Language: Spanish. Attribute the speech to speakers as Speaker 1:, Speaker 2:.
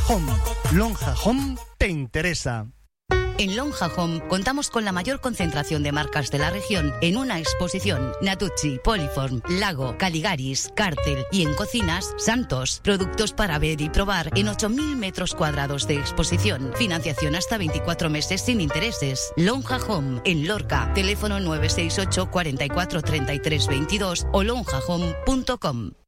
Speaker 1: Home. Lonja Home te interesa.
Speaker 2: En Lonja Home contamos con la mayor concentración de marcas de la región en una exposición. Natucci, Poliform, Lago, Caligaris, Cártel y en cocinas, Santos. Productos para ver y probar en 8.000 metros cuadrados de exposición. Financiación hasta 24 meses sin intereses. Lonja Home en Lorca. Teléfono 968 44 33 22 o lonjahome.com.